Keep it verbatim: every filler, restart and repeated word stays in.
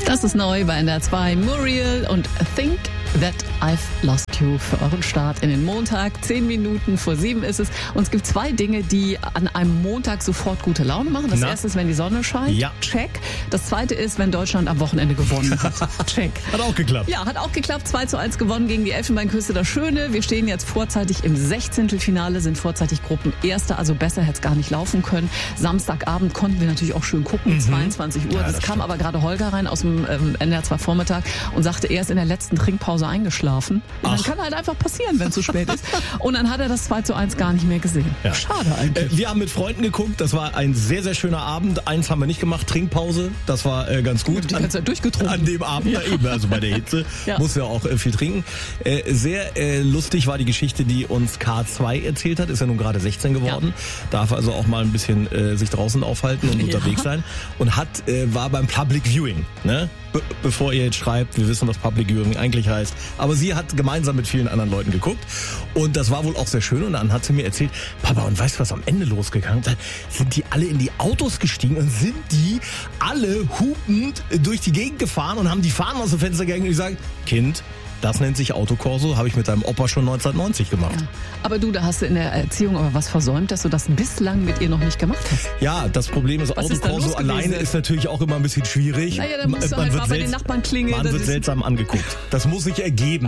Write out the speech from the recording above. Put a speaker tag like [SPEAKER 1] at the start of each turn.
[SPEAKER 1] Das ist neu bei N D R zwei. Muriel und Think That I've Lost You für euren Start in den Montag. Zehn Minuten vor sieben ist es. Und es gibt zwei Dinge, die an einem Montag sofort gute Laune machen. Das
[SPEAKER 2] Na?
[SPEAKER 1] erste ist, wenn die Sonne scheint.
[SPEAKER 2] Ja.
[SPEAKER 1] Check. Das zweite ist, wenn Deutschland am Wochenende gewonnen hat. Check.
[SPEAKER 2] Hat auch geklappt.
[SPEAKER 1] Ja, hat auch geklappt. zwei zu eins gewonnen gegen die Elfenbeinküste. Das Schöne, wir stehen jetzt vorzeitig im Sechzehntelfinale, sind vorzeitig Gruppenerster. Also besser hätte es gar nicht laufen können. Samstagabend konnten wir natürlich auch schön gucken, mhm. zweiundzwanzig Uhr.
[SPEAKER 2] Ja,
[SPEAKER 1] das,
[SPEAKER 2] das
[SPEAKER 1] kam
[SPEAKER 2] stimmt.
[SPEAKER 1] aber gerade Holger rein aus dem ähm, N D R zwei Vormittag und sagte, er ist in der letzten Trinkpause eingeschlafen. Und dann
[SPEAKER 2] Ach.
[SPEAKER 1] kann halt einfach passieren, wenn es zu spät ist. Und dann hat er das zwei zu eins gar nicht mehr gesehen.
[SPEAKER 2] Ja.
[SPEAKER 1] Schade eigentlich.
[SPEAKER 2] Äh, wir haben mit Freunden geguckt, das war ein sehr, sehr schöner Abend. Eins haben wir nicht gemacht, Trinkpause, das war äh, ganz gut.
[SPEAKER 1] Die ganze Zeit durchgetrunken.
[SPEAKER 2] An dem Abend, ja. eben, also bei der Hitze,
[SPEAKER 1] Ja.
[SPEAKER 2] muss ja auch äh, viel trinken. Äh, sehr äh, lustig war die Geschichte, die uns K zwei erzählt hat, ist ja nun gerade sechzehn geworden, ja. darf also auch mal ein bisschen äh, sich draußen aufhalten und
[SPEAKER 1] Ja.
[SPEAKER 2] unterwegs sein und hat äh, war beim Public Viewing, ne? Be- bevor ihr jetzt schreibt, wir wissen, was Public Viewing eigentlich heißt. Aber sie hat gemeinsam mit vielen anderen Leuten geguckt und das war wohl auch sehr schön und dann hat sie mir erzählt, Papa, und weißt du, was am Ende losgegangen ist? Da sind die alle in die Autos gestiegen und sind die alle hupend durch die Gegend gefahren und haben die Fahnen aus dem Fenster gehängt und gesagt, Kind, das nennt sich Autokorso, habe ich mit deinem Opa schon neunzehnhundertneunzig gemacht.
[SPEAKER 1] Ja. Aber du, da hast du in der Erziehung aber was versäumt, dass du das bislang mit ihr noch nicht gemacht hast.
[SPEAKER 2] Ja, das Problem ist,
[SPEAKER 1] Was ist da
[SPEAKER 2] Autokorso
[SPEAKER 1] los gewesen?
[SPEAKER 2] alleine ist natürlich auch immer ein bisschen schwierig.
[SPEAKER 1] Naja, dann musst du halt mal bei den Nachbarn klingeln.
[SPEAKER 2] Man
[SPEAKER 1] das
[SPEAKER 2] wird
[SPEAKER 1] ist-
[SPEAKER 2] seltsam angeguckt. Das muss sich ergeben.